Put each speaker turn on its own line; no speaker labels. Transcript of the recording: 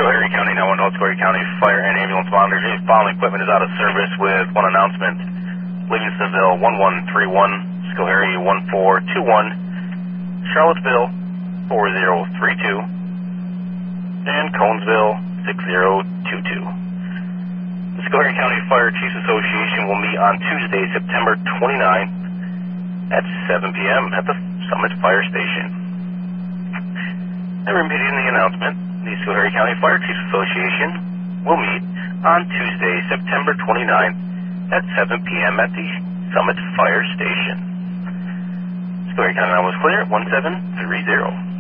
Schoharie County 911, Schoharie County Fire and Ambulance Monitor. The following equipment is out of service with one announcement. Livingstonville 1131, Schoharie 1421, Charlottesville 4032, and Conesville 6022. The Schoharie County Fire Chiefs Association will meet on Tuesday, September 29 at 7 p.m. at the Summit Fire Station. And repeating the announcement, the Schoharie County Fire Chiefs Association will meet on Tuesday, September 29 at 7 p.m. at the Summit Fire Station. Schoharie County 911 was clear, 1730.